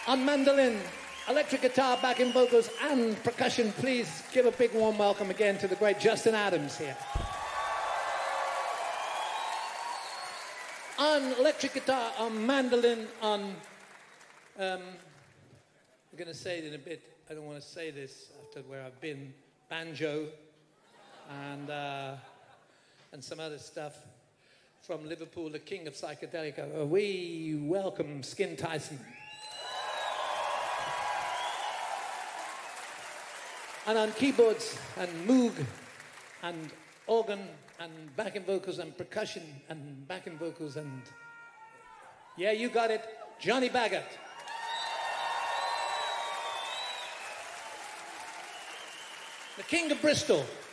On mandolin, electric guitar, backing vocals, and percussion, please give a big warm welcome again to the great Justin Adams here. On electric guitar, on mandolin, on... I'm going to say it in a bit. I don't want to say this after where I've been. Banjo and some other stuff. From Liverpool, the king of psychedelica, we welcome Skin Tyson. And on keyboards and moog and organ and backing vocals and percussion and backing vocals and... Yeah, you got it, Johnny Baggott. The king of Bristol.